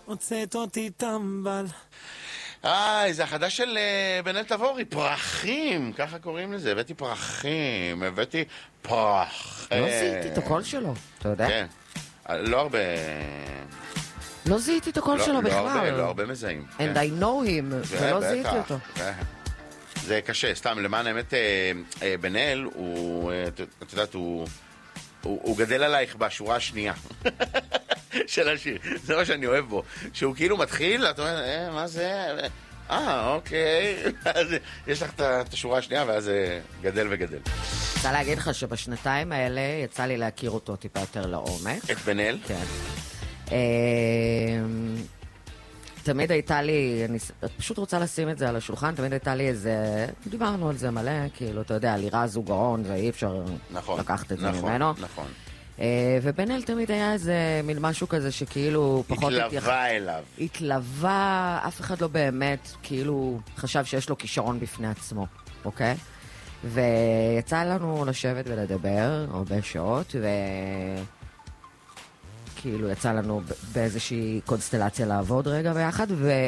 הוצאת אותי טמבל. זה החדש של בן-אל תבורי, פרחים, ככה קוראים לזה, הבאתי פרחים, הבאתי פרחים. לא זיהיתי את הקול שלו, אתה יודע? כן, לא הרבה... לא זיהיתי את הקול שלו בכלל. לא הרבה מזהים. And I know him, ולא זיהיתי אותו. זה קשה, סתם, למען האמת, בן-אל, את יודעת, הוא גדל עלייך בשורה השנייה של השיר, זה מה שאני אוהב בו, שהוא כאילו מתחיל, את אומרת, מה זה? אוקיי, אז יש לך את השורה השנייה, ואז זה גדל וגדל. רוצה להגיד לך שבשנתיים האלה יצא לי להכיר אותו טיפה יותר לעומק. את בן-אל? כן. תמיד הייתה לי, את פשוט רוצה לשים את זה על השולחן, תמיד הייתה לי איזה, דיברנו על זה מלא, כאילו, אתה יודע, לירז הוא גאון, ואי אפשר לקחת את זה ממנו. נכון. ובן-אל תמיד היה איזה מין משהו כזה שכאילו פחות... התלווה אליו. התלווה, אף אחד לא באמת, כאילו, חשב שיש לו כישרון בפני עצמו, אוקיי? ויצא לנו לשבת ולדבר הרבה שעות, כאילו יצא לנו באיזושהי קונסטלציה לעבוד רגע ביחד,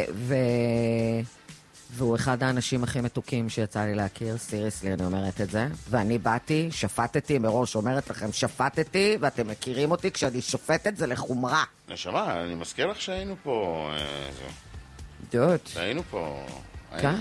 והוא אחד האנשים הכי מתוקים שיצא לי להכיר, סיריסלי, אני אומרת את זה. ואני באתי, שפטתי מראש, אומרת לכם, שפטתי, ואתם מכירים אותי, כשאני שופטת זה לחומרה. נשמה, אני מזכיר לך שהיינו פה... דוד. היינו פה. כן.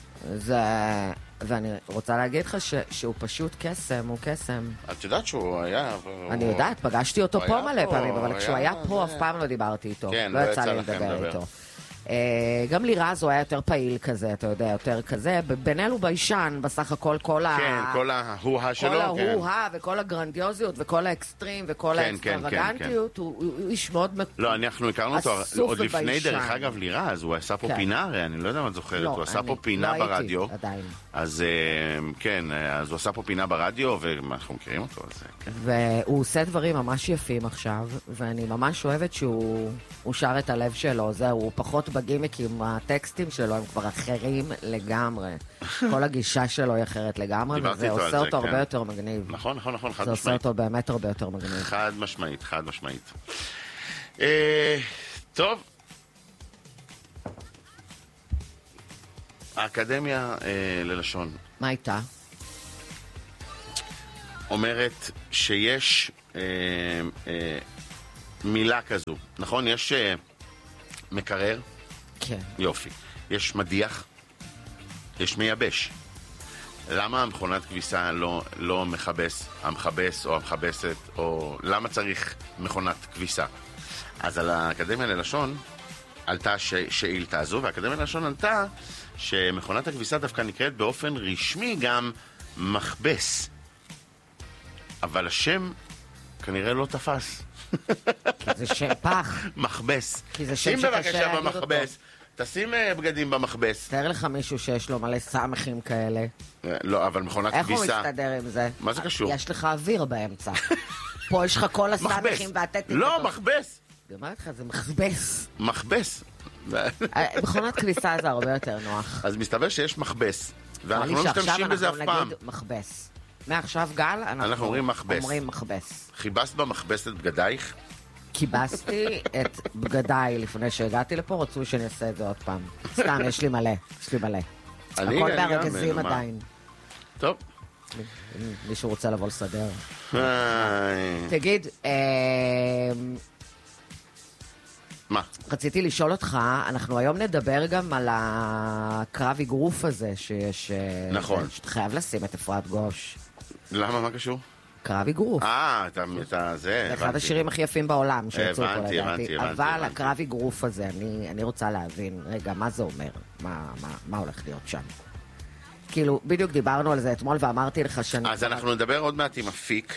ואני רוצה להגיד לך שהוא פשוט קסם, הוא קסם. את יודעת שהוא היה... אני יודעת, פגשתי אותו פה מלא פעמים, אבל כשהוא היה פה אף פעם לא דיברתי איתו. כן, לא יצא לי לדבר איתו. גם לירז הוא היה יותר פעיל כזה, אתה יודע, יותר כזה. בן-אל הוא ביישן, בסך הכל כל ההוהה שלו. כל ההוהה וכל הגרנדיוזיות וכל האקסטרים וכל האקסטרווגנטיות, הוא איש מאוד אסוף לא, אנחנו הכרנו אותו עוד לפני, דרך אגב, לירז, הוא עשה פה פינה, הרי אני לא יודע מה את זוכרת, הוא עשה פה פינה ברדיו. אז כן, אז הוא עשה פה פינה ברדיו, ואנחנו מכירים אותו, אז כן. והוא עושה דברים ממש יפים עכשיו, ואני ממש אוהבת שהוא שר את הלב שלו, זהו, הוא פחות בגימיקים, הטקסטים שלו הם כבר אחרים לגמרי. כל הגישה שלו היא אחרת לגמרי, וזה עושה אותו הרבה יותר מגניב. נכון, חד משמעית. זה עושה אותו באמת הרבה יותר מגניב. חד משמעית. טוב. האקדמיה ללשון. מה הייתה? אומרת שיש מילה כזו, נכון? יש מקרר? כן. יופי. יש מדיח? יש מייבש. למה המכונת כביסה לא מכבס, המכבס או המכבסת, או למה צריך מכונת כביסה? אז על האקדמיה ללשון עלתה שאילתה הזו, והאקדמיה ללשון עלתה שמכונת הכביסה דווקא נקראת באופן רשמי גם מכבס. אבל השם כנראה לא תפס. כי זה שם פח. מכבס. כי זה שם שקשה להגיד אותו. תשים בגדים במכבס. תאר לך מישהו שיש לו מלא סמכים כאלה. לא, אבל מכונת כביסה... איך הוא מסתדר עם זה? מה זה קשור? יש לך אוויר באמצע. פה יש לך כל הסמכים והטטים. לא, מכבס. מה לך? זה מכבס. מכבס. מכונת כביסה זה הרבה יותר נוח. אז מסתבר שיש מכבס. ואנחנו לא משתמשים בזה אף פעם. אנחנו נגיד מכבס. מעכשיו גל, אנחנו אומרים מכבס. אומרים מכבס. חיבסת במכבס את בגדייך? קיבסתי את בגדיי לפני שהגעתי לפה, רצו שאני אעשה את זה עוד פעם. סתם, יש לי מלא. הכל בארגזים עדיין. טוב. מישהו רוצה לבוא לסדר. תגיד, מה? רציתי לשאול אותך, אנחנו היום נדבר גם על הקרב אגרוף הזה שיש... נכון. שאתה חייב לשים את אפרת גוש. למה? מה קשור? קרב אגרוף. אתה זה, אחד השירים הכי יפים בעולם שיצאו פה לדעתי. אבל הבנתי. הקרב אגרוף הזה, אני רוצה להבין, רגע, מה זה אומר? מה הולך להיות שם? כאילו, בדיוק דיברנו על זה אתמול ואמרתי לך שאני... אז אנחנו נדבר עוד מעט עם אפיק,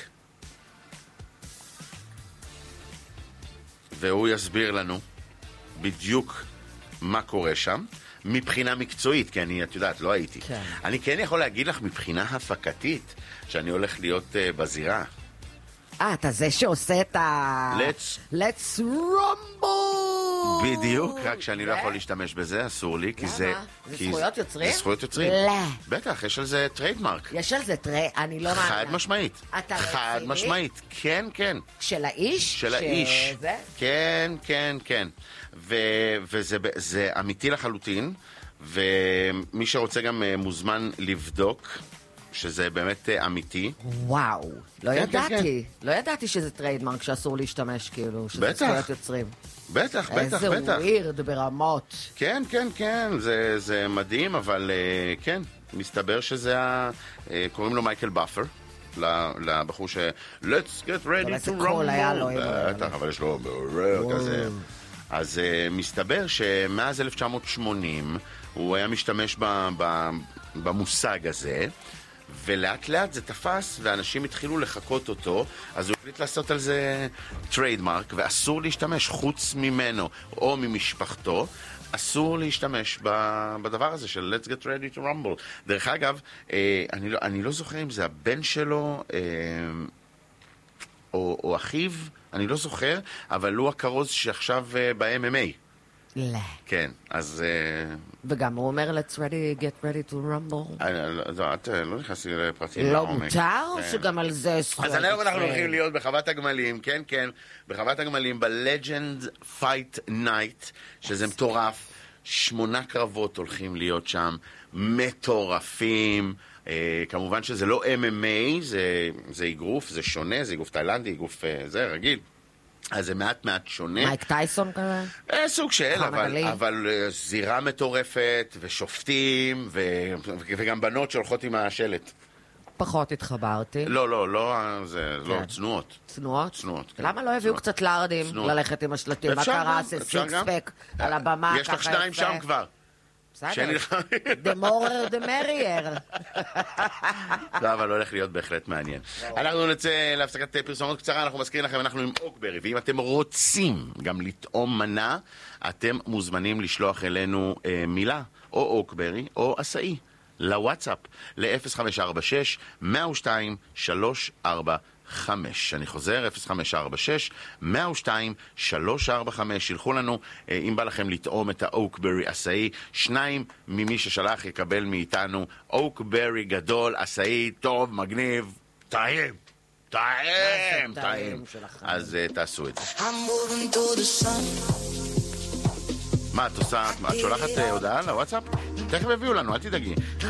והוא יסביר לנו בדיוק מה קורה שם, מבחינה מקצועית, כי אני, את יודעת, לא הייתי. כן. אני כן יכול להגיד לך מבחינה הפקתית, שאני הולך להיות בזירה. אתה זה שעושה את ה... Let's rumble! בדיוק, רק שאני לא יכול להשתמש בזה, אסור לי, כי זה... זה זכויות יוצרים? זה זכויות יוצרים. לא. בטח, יש על זה טריידמרק. יש על זה אני לא מאמינה. חד משמעית. אתה חד רציני? משמעית, כן, כן. של האיש? של האיש. זה? כן, כן, כן. וזה אמיתי לחלוטין, ומי שרוצה גם מוזמן לבדוק, שזה באמת אמיתי. וואו, לא כן, ידעתי. לא ידעתי שזה טריידמרק שאסור להשתמש, כאילו, שזה בטח. זכויות יוצרים. בטח, בטח, איזה בטח. ווירד ברמות. כן, כן, כן, זה מדהים, אבל כן, מסתבר שזה קוראים לו מייקל באפר, לבחור ש... Let's get ready איזה to קול היה לו, rumble. בטח, אבל יש לו מעורר כזה. אז מסתבר שמאז 1980 הוא היה משתמש במושג הזה, ולאט לאט זה תפס, ואנשים התחילו לחכות אותו, אז הוא החליט לעשות על זה טריידמרק, ואסור להשתמש חוץ ממנו או ממשפחתו, אסור להשתמש בדבר הזה של Let's get ready to rumble. דרך אגב, אני לא זוכר אם זה הבן שלו או אחיו, אני לא זוכר, אבל הוא הכרוז שעכשיו ב-MMA. לא. כן, אז... וגם הוא אומר, let's get ready to rumble. את לא נכנסתי לפרטים. לא מותר? שגם על זה זכויות. אז היום אנחנו הולכים להיות בחוות הגמלים, כן, כן, בחוות הגמלים, ב-Legend Fight Night, שזה מטורף. 8 קרבות הולכים להיות שם, מטורפים. כמובן שזה לא MMA, זה אגרוף, זה שונה, זה אגרוף תאילנדי, אגרוף זה רגיל. אז זה מעט שונה. מייק טייסון כזה? סוג של, אבל זירה מטורפת, ושופטים, וגם בנות שהולכות עם השלט. פחות התחברתי. לא, זה לא, צנועות. צנועות? צנועות, כן. למה לא הביאו קצת לארדים ללכת עם השלטים? מה קרה? זה סיקספק על הבמה, ככה יפה. יש לך 2 שם כבר. בסדר. The more the merrier. לא, אבל הולך להיות בהחלט מעניין. אנחנו נצא להפסקת פרסומות קצרה, אנחנו מזכירים לכם, אנחנו עם אוקברי, ואם אתם רוצים גם לטעום מנה, אתם מוזמנים לשלוח אלינו מילה, או אוקברי, או עשאי, לוואטסאפ, ל-0546-102-345. אני חוזר, 0546-102-345. שילחו לנו, אם בא לכם לטעום את האוקברי עשאי, 2 ממי ששלח יקבל מאיתנו אוקברי גדול, עשאי, טוב, מגניב, טעים. אז תעשו את זה. מה, את עושה? את שולחת הודעה לוואטסאפ? תכף הביאו לנו, אל תדאגי.